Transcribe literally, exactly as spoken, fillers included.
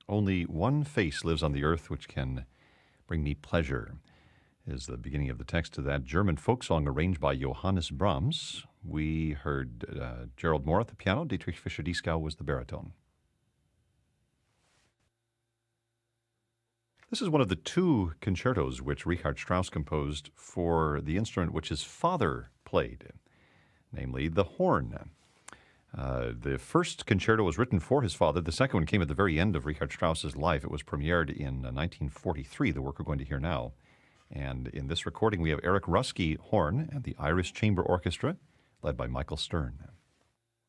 Only one face lives on the earth which can bring me pleasure, is the beginning of the text to that German folk song arranged by Johannes Brahms. We heard uh, Gerald Moore at the piano. Dietrich Fischer-Dieskau was the baritone. This is one of the two concertos which Richard Strauss composed for the instrument which his father played, namely the horn. Uh, the first concerto was written for his father. The second one came at the very end of Richard Strauss's life. It was premiered in uh, nineteen forty-three, the work we're going to hear now. And in this recording, we have Eric Ruski horn and the Irish Chamber Orchestra, led by Michael Stern.